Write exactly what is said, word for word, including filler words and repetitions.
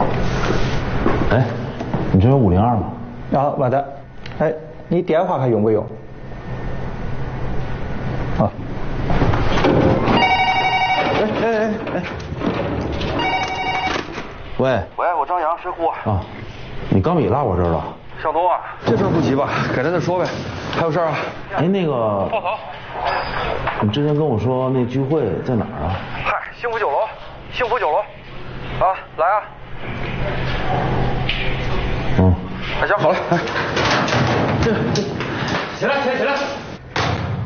哎，你这有五零二吗？ 啊，没得。哎，你电话还用不用？啊。哎哎哎哎。 喂。 喂，我张扬，谁呼？ 啊，你钢笔落我这儿了。 向东啊，这事儿不急吧？改天再说呗。还有事儿啊？ 哎，那个。 报告。 你之前跟我说那聚会在哪儿啊？ 嗨，幸福酒楼，幸福酒楼。啊，来啊。 嗯。 哎，行，好嘞，来。这这。起来，起来，起来。